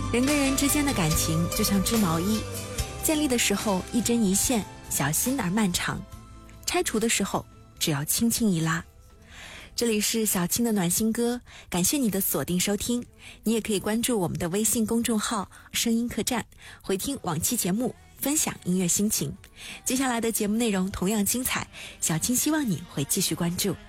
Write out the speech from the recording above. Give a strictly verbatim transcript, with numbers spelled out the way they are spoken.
人跟人之间的感情就像织毛衣，建立的时候一针一线，小心而漫长，拆除的时候只要轻轻一拉。这里是小青的暖心歌，感谢你的锁定收听。你也可以关注我们的微信公众号声音客栈，回听往期节目，分享音乐心情。接下来的节目内容同样精彩，小青希望你会继续关注。